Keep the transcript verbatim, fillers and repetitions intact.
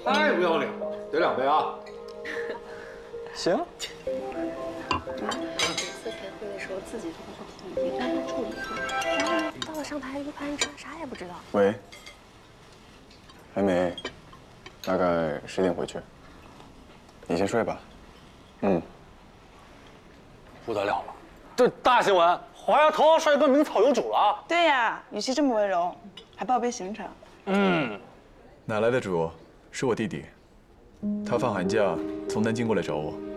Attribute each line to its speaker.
Speaker 1: 太不要脸了，得两杯啊。
Speaker 2: 行。
Speaker 3: 每次开会的时候自己做不好，已经让他处理了，然后呢，到了上台一拍啥啥也不知道。
Speaker 2: 喂，还没，大概十点回去。你先睡吧。嗯。
Speaker 1: 不得了了，这大新闻，华阳头号帅哥名草有主了。
Speaker 4: 对呀，语气这么温柔，还报备行程。
Speaker 1: 嗯，
Speaker 5: 哪来的主？是我弟弟，他放寒假从南京过来找我。